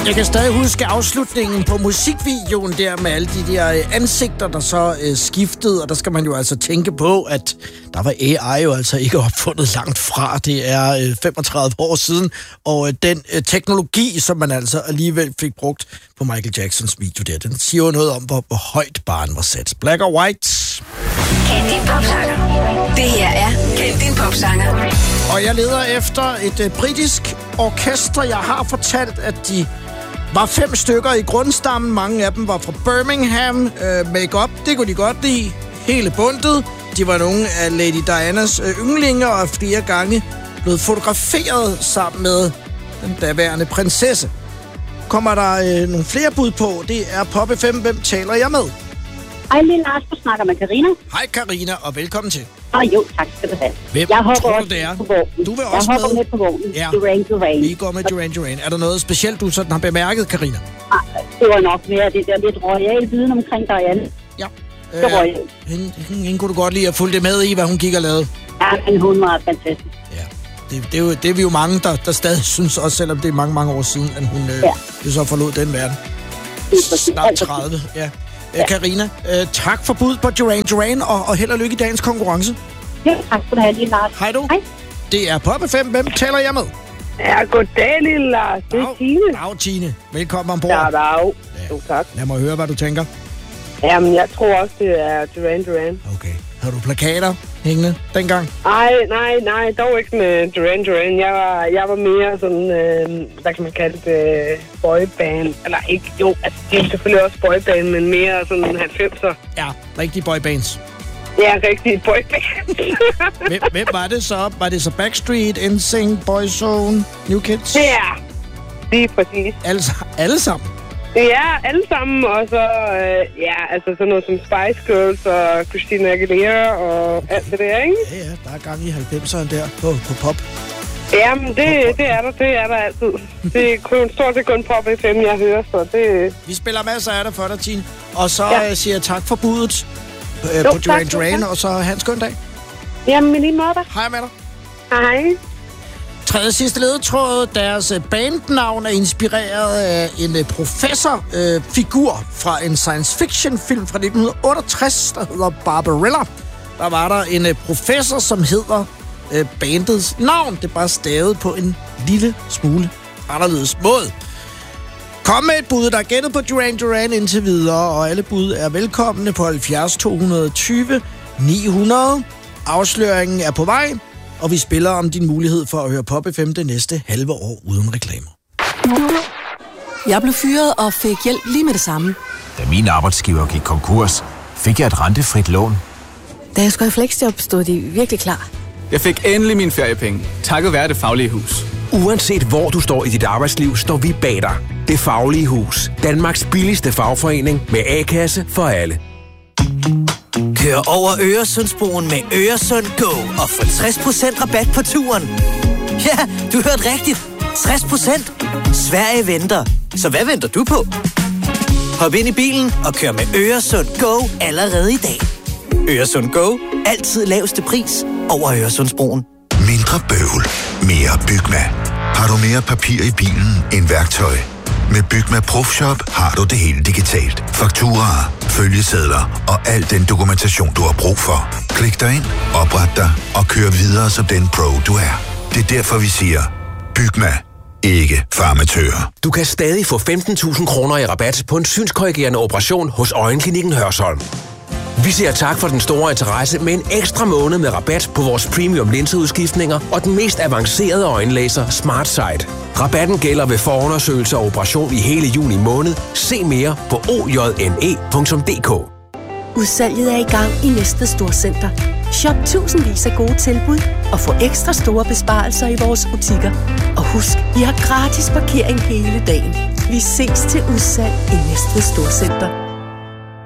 Jeg kan stadig huske afslutningen på musikvideoen der med alle de der ansigter, der så skiftede, og der skal man jo altså tænke på, at der var AI jo altså ikke opfundet langt fra. Det er 35 år siden, og den teknologi, som man altså alligevel fik brugt på Michael Jacksons video der, den siger jo noget om, hvor højt barren var sat. Black or White. Kend din popsanger. Det her er Kend din popsanger. Og jeg leder efter et britisk orkester. Jeg har fortalt, at de var 5 stykker i grundstammen. Mange af dem var fra Birmingham. Make-up, det kunne de godt lide. Hele bundet. De var nogle af Lady Dianas yndlinger, og flere gange blevet fotograferet sammen med den daværende prinsesse. Kommer der nogle flere bud på? Det er Pop FM. Hvem taler jeg med? Hej, lille Lars, du snakker med Karina. Hej Karina, og velkommen til. Jo, tak skal du have. Hvem tror du, det er? Du vil også jeg hopper med på vognen. Ja. Duran. Vi går med Duran. Er der noget specielt, du sådan har bemærket, Karina? Det var nok mere det der lidt royale viden omkring Diana. Ja. Hende kunne du godt lide at følge det med i, hvad hun gik og lavede? Ja, men hun var fantastisk. Ja. Det er vi jo mange, der stadig synes, også selvom det er mange år siden, at hun jo så forlod den verden. Snart 30, ja. Karina, tak for bud på Duran, og held og lykke i dagens konkurrence. Ja, tak skal du have, lille Lars. Hej du. Hej. Det er Pop FM. Hvem taler jeg med? Ja, goddag, lille Lars. Det er Tine. Dag, Tine. Velkommen ombord. Ja, dag. Jo, tak. Lad mig høre, hvad du tænker. Jamen, jeg tror også, det er Duran. Okay. Har du plakater hængende dengang? Nej, dog ikke med Duran. Jeg var mere sådan, hvad kan man kalde det, boyband. Eller ikke, jo, altså det er selvfølgelig også boyband, men mere sådan 90'er. Ja, rigtige boybands. Ja, rigtige boybands. Hvem var det så? Var det så Backstreet, NSYNC, Boyzone, New Kids? Ja, lige præcis. Alle sammen? Ja, alle sammen, og så, altså sådan noget som Spice Girls og Christina Aguilera og alt det der, ikke? Ja, der er gang i 90'erne der på pop. Jamen, det er der altid. Det er stort set kun Pop FM, jeg hører, så det... Vi spiller masser af det for dig, Tine. Og så siger jeg tak for budet på Duran, og så have en skøn dag. Jamen, i lige måde. Hej med dig. Hej. Tredje sidste ledetråd. Deres bandnavn er inspireret af en professorfigur fra en science fiction film fra 1968, der hedder Barbarella. Der var der en professor, som hedder bandets navn. Det er bare stavet på en lille smule anderledes måde. Kom med et bud, der er gættet på Duran indtil videre, og alle bud er velkomne på 70 220 900. Afsløringen er på vej, og vi spiller om din mulighed for at høre Pop FM det næste halve år uden reklamer. Jeg blev fyret og fik hjælp lige med det samme. Da min arbejdsgiver gik konkurs, fik jeg et rentefrit lån. Da jeg skulle i fleksjob, stod de virkelig klar. Jeg fik endelig mine feriepenge, takket være Det Faglige Hus. Uanset hvor du står i dit arbejdsliv, står vi bag dig. Det Faglige Hus. Danmarks billigste fagforening med A-kasse for alle. Kør over Øresundsbroen med Øresund Go og få 60% rabat på turen. Ja, du hørte rigtigt. 60%. Sverige venter. Så hvad venter du på? Hop ind i bilen og kør med Øresund Go allerede i dag. Øresund Go. Altid laveste pris over Øresundsbroen. Mindre bøvl. Mere Bygma. Har du mere papir i bilen end værktøj? Med Bygma Profshop har du det hele digitalt. Fakturaer, følgesedler og al den dokumentation, du har brug for. Klik dig ind, opret dig og kør videre som den pro, du er. Det er derfor, vi siger, Bygma. Ikke farmatører. Du kan stadig få 15.000 kroner i rabat på en synskorrigerende operation hos Øjenklinikken Hørsholm. Vi siger tak for den store interesse med en ekstra måned med rabat på vores premium linseudskiftninger og den mest avancerede øjenlaser SmartSight. Rabatten gælder ved forundersøgelse og operation i hele juni måned. Se mere på ojne.dk. Udsalget er i gang i næste storcenter. Shop tusindvis af gode tilbud og få ekstra store besparelser i vores butikker. Og husk, vi har gratis parkering hele dagen. Vi ses til udsalg i næste storcenter.